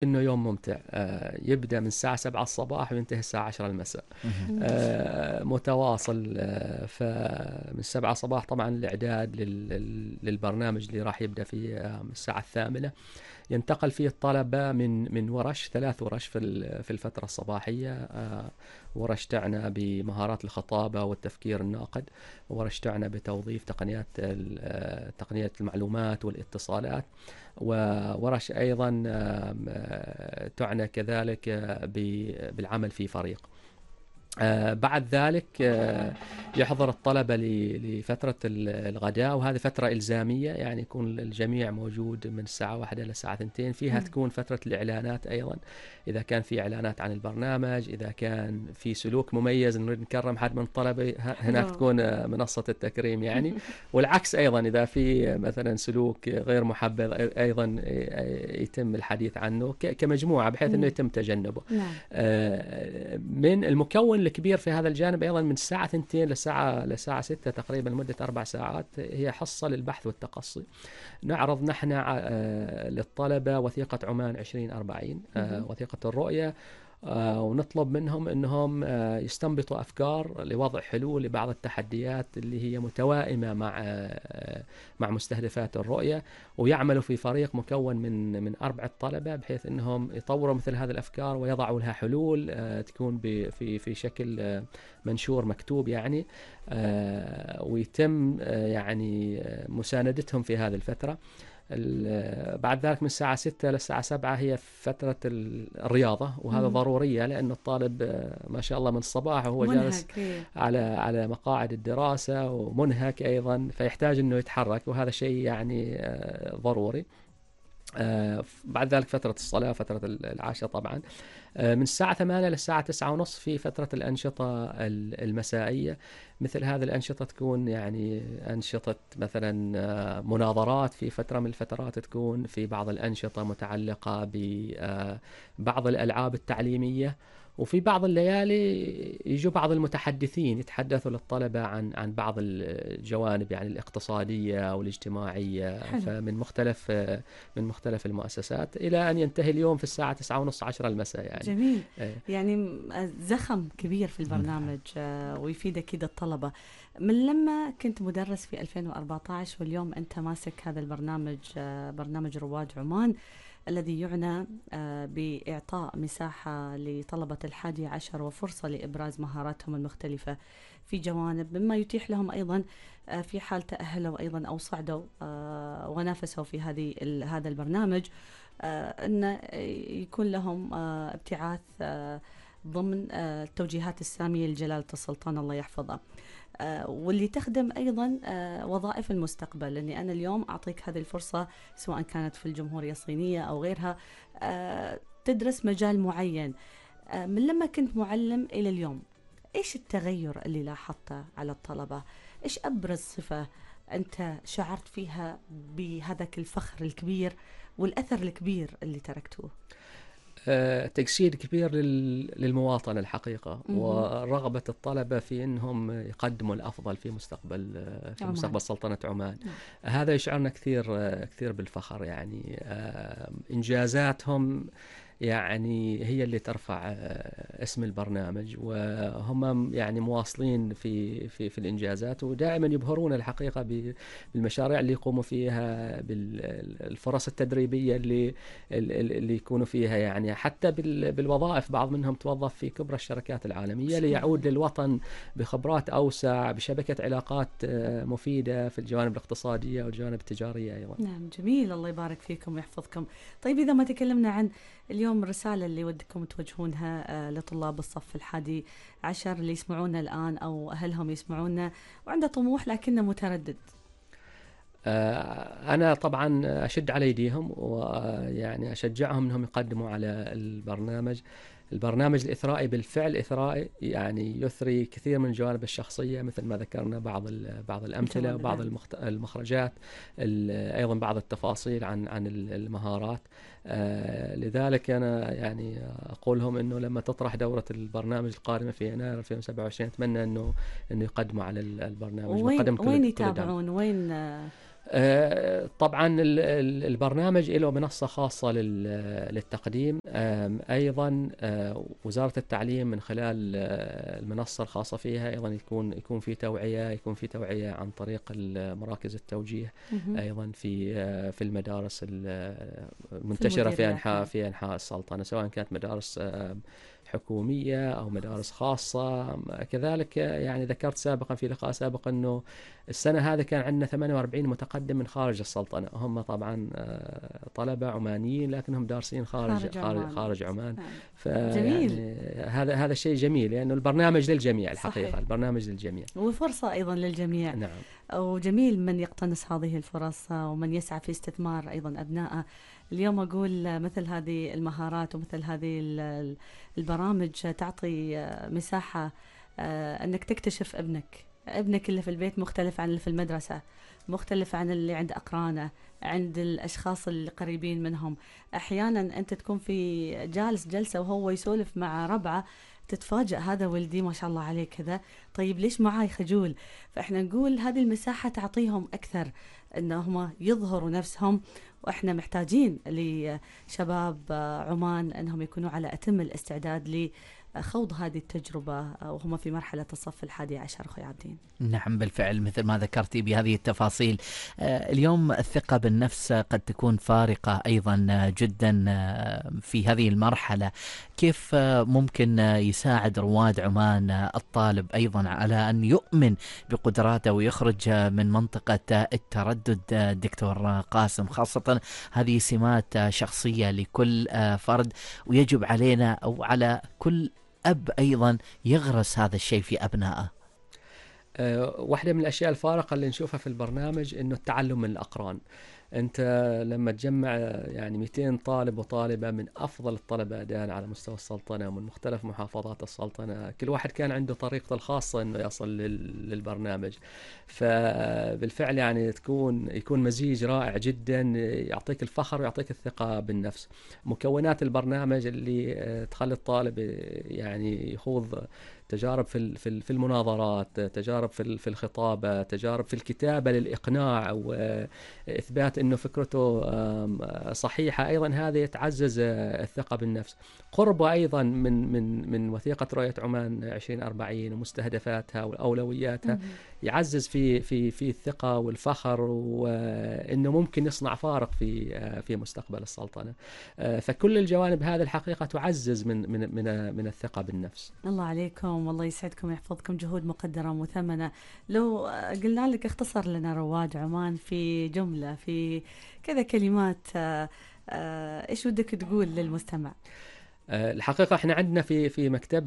إنه يوم ممتع، يبدأ من الساعة 7 الصباح وينتهي الساعة 10 المساء، مهم. متواصل. فمن 7 الصباح طبعا الإعداد للبرنامج اللي راح يبدأ في الساعة 8. ينتقل فيه الطلبة من ورش، 3 ورش في الفترة الصباحية. ورش تعنى بمهارات الخطابة والتفكير الناقد، ورش تعنى بتوظيف تقنية المعلومات والاتصالات، وورش أيضا تعنى كذلك بالعمل في فريق. بعد ذلك يحضر الطلبة لفترة الغداء، وهذه فترة إلزامية، يعني يكون الجميع موجود من الساعة 1 إلى الساعة 2. فيها مم. تكون فترة الإعلانات أيضا، إذا كان في إعلانات عن البرنامج، إذا كان في سلوك مميز نريد نكرم حد من الطلبة، هناك حلو. تكون منصة التكريم يعني. والعكس أيضا، إذا في مثلا سلوك غير محبذ أيضا يتم الحديث عنه كمجموعة، بحيث أنه مم. يتم تجنبه. نعم. من المكون الكبير في هذا الجانب أيضا، من الساعة 2 للساعة 6 تقريبا، مدة 4 ساعات، هي حصة للبحث والتقصي. نعرض نحن للطلبة وثيقة عمان 2040، مهم. وثيقة الرؤية، ونطلب منهم أنهم يستنبطوا أفكار لوضع حلول لبعض التحديات اللي هي متوائمة مع مستهدفات الرؤية، ويعملوا في فريق مكون من 4 طلبة، بحيث أنهم يطوروا مثل هذه الأفكار ويضعوا لها حلول تكون في شكل منشور مكتوب يعني. ويتم يعني مساندتهم في هذه الفترة. بعد ذلك من الساعة 6 للساعة 7 هي فترة الرياضة، وهذا مم. ضرورية، لأن الطالب ما شاء الله من الصباح وهو جالس منهك. إيه. على مقاعد الدراسة ومنهك أيضا، فيحتاج أنه يتحرك، وهذا شيء يعني ضروري. بعد ذلك فترة الصلاة، فترة العشاء طبعا. من الساعة 8 للساعة 9 ونص في فترة الأنشطة المسائية. مثل هذه الأنشطة تكون يعني أنشطة مثلا مناظرات، في فترة من الفترات تكون في بعض الأنشطة متعلقة ببعض الألعاب التعليمية، وفي بعض الليالي يجوا بعض المتحدثين يتحدثوا للطلبة عن بعض الجوانب يعني الاقتصادية والاجتماعية، حلو. من مختلف المؤسسات، إلى أن ينتهي اليوم في الساعة 9 ونص 10 المساء يعني. جميل. آه، يعني زخم كبير في البرنامج، ويفيد أكيد الطلبة. من لما كنت مدرس في 2014 واليوم أنت ماسك هذا البرنامج، برنامج رواد عمان، الذي يعنى بإعطاء مساحة لطلبة 11 وفرصة لإبراز مهاراتهم المختلفة في جوانب، مما يتيح لهم أيضا في حال تأهلوا أيضا أو صعدوا ونافسوا في هذا البرنامج، أن يكون لهم ابتعاث ضمن التوجيهات السامية لجلالة السلطان الله يحفظه، واللي تخدم أيضا وظائف المستقبل. لأني أنا اليوم أعطيك هذه الفرصة، سواء كانت في الجمهورية الصينية أو غيرها، تدرس مجال معين. من لما كنت معلم إلى اليوم، إيش التغير اللي لاحظته على الطلبة؟ إيش أبرز صفة أنت شعرت فيها بهذاك الفخر الكبير والأثر الكبير اللي تركتوه؟ تجسيد كبير للمواطنة الحقيقة، مهم. ورغبة الطلبة في أنهم يقدموا الأفضل في عمان. مستقبل سلطنة عمان. نعم. هذا يشعرنا كثير بالفخر يعني. إنجازاتهم يعني هي اللي ترفع اسم البرنامج، وهم يعني مواصلين في الإنجازات، ودائما يبهرون الحقيقة بالمشاريع اللي يقوموا فيها، بالفرص التدريبية اللي يكونوا فيها يعني، حتى بالوظائف. بعض منهم توظف في كبرى الشركات العالمية شاء ليعود الله. للوطن بخبرات أوسع، بشبكة علاقات مفيدة في الجوانب الاقتصادية والجوانب التجارية أيضا. نعم، جميل. الله يبارك فيكم ويحفظكم. طيب، إذا ما تكلمنا عن اليوم الرسالة اللي ودكم توجهونها لطلاب الصف 11 اللي يسمعونا الآن أو أهلهم يسمعونا وعنده طموح لكنه متردد. أنا طبعا أشد على أيديهم، ويعني أشجعهم أنهم يقدموا على البرنامج الإثرائي. بالفعل إثرائي، يعني يثري كثير من الجوانب الشخصية، مثل ما ذكرنا بعض الأمثلة الجوانب، وبعض نعم. المخرجات، أيضا بعض التفاصيل عن المهارات. لذلك أنا يعني أقول لهم أنه لما تطرح دورة البرنامج القادمة في يناير 2027، أتمنى أنه يقدموا على البرنامج وين وقدم وين كل دعم. يتابعون؟ وين طبعا البرنامج له منصة خاصة للتقديم. أيضا وزارة التعليم من خلال المنصة الخاصة فيها أيضا يكون في توعية عن طريق مراكز التوجيه، أيضا في المدارس المنتشرة في أنحاء السلطنة، سواء كانت مدارس حكومية أو مدارس خاصة. كذلك يعني ذكرت سابقا في لقاء سابق أنه السنة هذه كان عندنا 48 متقدم من خارج السلطنة، هم طبعا طلبة عمانيين لكنهم دارسين خارج عمان. جميل. هذا شيء جميل لأنه البرنامج للجميع الحقيقة. صحيح. البرنامج للجميع وفرصة أيضا للجميع. نعم. وجميل من يقتنص هذه الفرص ومن يسعى في استثمار أيضا أبنائه. اليوم أقول مثل هذه المهارات ومثل هذه البرامج تعطي مساحة أنك تكتشف ابنك اللي في البيت مختلف عن اللي في المدرسة، مختلف عن اللي عند أقرانه، عند الأشخاص اللي قريبين منهم. أحيانا أنت تكون في جلسة وهو يسولف مع ربعه، تتفاجأ هذا ولدي ما شاء الله عليه كذا، طيب ليش معاي خجول؟ فإحنا نقول هذه المساحة تعطيهم أكثر أنهم يظهروا نفسهم، وإحنا محتاجين لشباب عمان أنهم يكونوا على أتم الاستعداد خوض هذه التجربة وهم في مرحلة الصف 11 أخوي عابدين. نعم بالفعل مثل ما ذكرتي بهذه التفاصيل. اليوم الثقة بالنفس قد تكون فارقة أيضا جدا في هذه المرحلة. كيف ممكن يساعد رواد عمان الطالب أيضا على أن يؤمن بقدراته ويخرج من منطقة التردد دكتور قاسم؟ خاصة هذه سمات شخصية لكل فرد، ويجب علينا أو على كل أب أيضا يغرس هذا الشيء في أبنائه. واحدة من الأشياء الفارقة اللي نشوفها في البرنامج إنه التعلم من الأقران. أنت لما تجمع يعني 200 طالب وطالبة من أفضل الطلبة أداء على مستوى السلطنة ومن مختلف محافظات السلطنة، كل واحد كان عنده طريقته الخاصة إنه يصل للبرنامج، فبالفعل يعني يكون مزيج رائع جدا يعطيك الفخر ويعطيك الثقة بالنفس. مكونات البرنامج اللي تخلي الطالب يعني يخوض تجارب في المناظرات، تجارب في الخطابة، تجارب في الكتابة للإقناع وإثبات أنه فكرته صحيحة. أيضا هذا يتعزز الثقة بالنفس. قربه أيضا من وثيقة رؤية عمان 2040 ومستهدفاتها وأولوياتها يعزز في الثقة والفخر، وأنه ممكن يصنع فارق في مستقبل السلطنة. فكل الجوانب هذه الحقيقة تعزز من الثقة بالنفس. الله عليكم والله يسعدكم ويحفظكم، جهود مقدرة ومثمنة. لو قلنا لك اختصر لنا رواد عمان في جملة، في كذا كلمات، ايش ودك تقول للمستمع؟ الحقيقة احنا عندنا في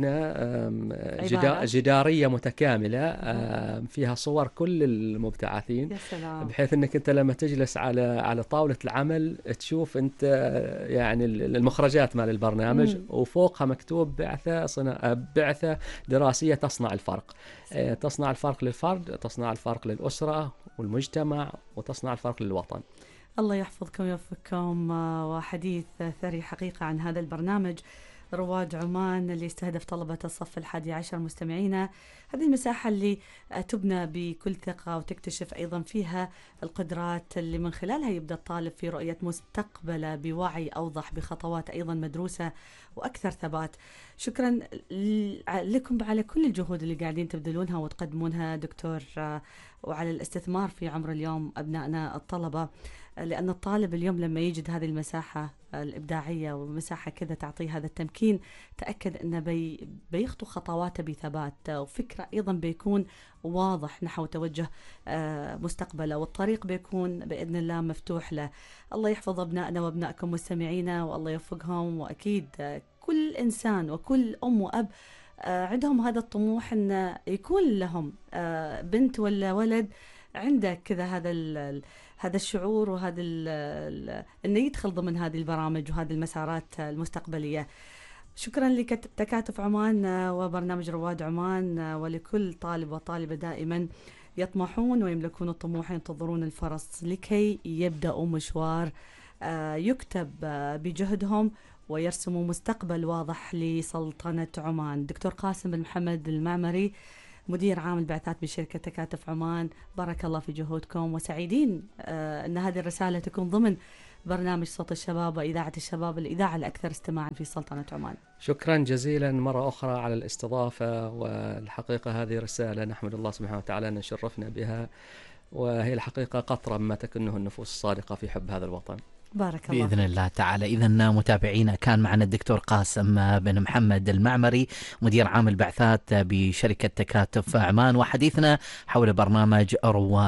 مكتبنا جدارية متكاملة فيها صور كل المبتعثين، يا سلام. بحيث انك انت لما تجلس على طاولة العمل تشوف انت يعني المخرجات مال البرنامج، وفوقها مكتوب بعثة دراسية تصنع الفرق. تصنع الفرق للفرد، تصنع الفرق للأسرة والمجتمع، وتصنع الفرق للوطن. الله يحفظكم ويوفقكم. وحديث ثري حقيقة عن هذا البرنامج رواد عمان اللي يستهدف طلبة الصف 11. مستمعينا، هذه المساحة اللي تبنى بكل ثقة وتكتشف أيضا فيها القدرات اللي من خلالها يبدأ الطالب في رؤية مستقبله بوعي أوضح، بخطوات أيضا مدروسة وأكثر ثبات. شكرا لكم على كل الجهود اللي قاعدين تبذلونها وتقدمونها دكتور، وعلى الاستثمار في عمر اليوم أبنائنا الطلبة، لأن الطالب اليوم لما يجد هذه المساحة الإبداعية ومساحة كذا تعطيه هذا التمكين، تأكد أنه بيخطو خطواته بثبات، وفكرة أيضا بيكون واضح نحو توجه مستقبله، والطريق بيكون بإذن الله مفتوح له. الله يحفظ أبنائنا وأبنائكم مستمعينا، والله يوفقهم. وأكيد كل إنسان وكل أم وأب عندهم هذا الطموح أن يكون لهم بنت ولا ولد عنده كذا هذا الشعور وهذا انه يدخل ضمن هذه البرامج وهذه المسارات المستقبلية. شكرا لتكاتف عمان وبرنامج رواد عمان، ولكل طالب وطالبة دائما يطمحون ويملكون الطموح، ينتظرون الفرص لكي يبدأوا مشوار يكتب بجهدهم ويرسموا مستقبل واضح لسلطنة عمان. دكتور قاسم بن محمد المعمري، مدير عام البعثات بشركة تكاتف عمان. بارك الله في جهودكم، وسعيدين أن هذه الرسالة تكون ضمن برنامج صوت الشباب وإذاعة الشباب، الإذاعة الأكثر استماعا في سلطنة عمان. شكرا جزيلا مرة أخرى على الاستضافة، والحقيقة هذه رسالة نحمد الله سبحانه وتعالى أن شرفنا بها، وهي الحقيقة قطرة مما تكنه النفوس الصادقة في حب هذا الوطن. بارك الله بإذن الله تعالى. إذن متابعينا كان معنا الدكتور قاسم بن محمد المعمري مدير عام البعثات بشركة تكاتف عمان، وحديثنا حول برنامج رواد